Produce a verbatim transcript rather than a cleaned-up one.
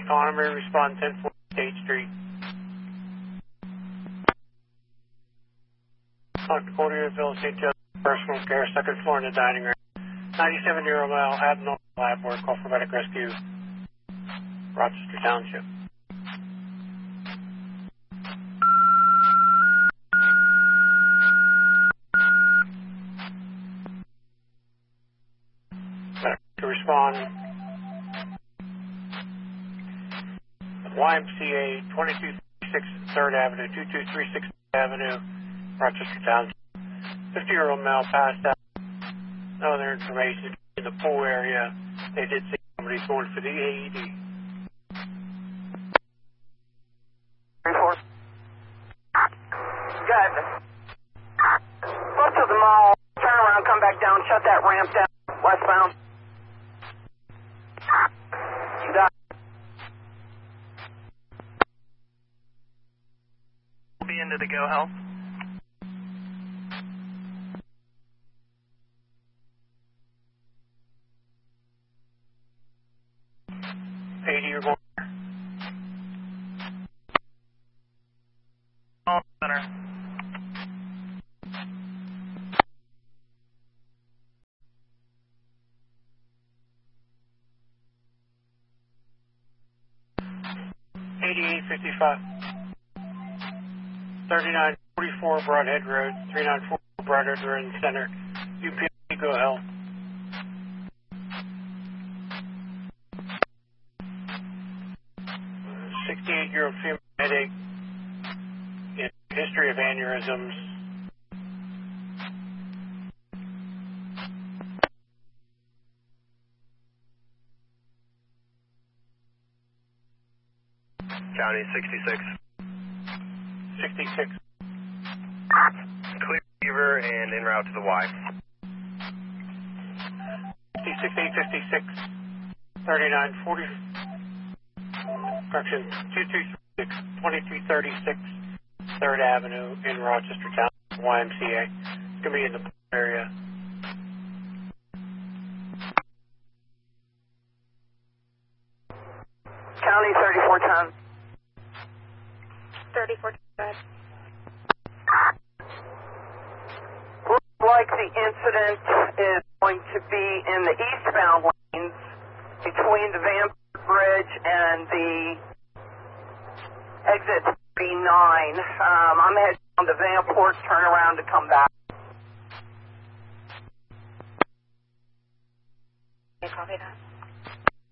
Economy, respond ten forty State Street. Doctor Porterville, Saint Joseph, personal care, second floor in the dining room. ninety-seven year old male, abnormal lab work, call for medic rescue. Rochester Township. To respond, Y M C A twenty-two thirty-six third Avenue, two two three six Avenue, Rochester Township. fifty year old male passed out. No other information in the pool area. They did see somebody going for the A E D. three four. Good. Go to the mall, turn around, come back down, shut that ramp down, westbound. You got it. We'll be into the Go Health. eighty you're going. Call center. eighty-eight fifty-five. thirty-nine forty-four Broadhead Road, three nine four Broadhead Road Center, U P S Go Health. sixty-eight year old female headache, history of aneurysms. County sixty-six. sixty-six. Clear fever and en route to the Y. sixty-six eight fifty-six. thirty-nine forty. Correction, two two three six, twenty-two thirty-six third Avenue in Rochester Town, Y M C A. It's going to be in the area. County thirty-four ten. thirty-four ten. Looks like the incident is going to be in the eastbound lanes between the Vanport Bridge and the exit B nine. Um, I'm heading on the Vanport, turn around to come back. Okay, copy that.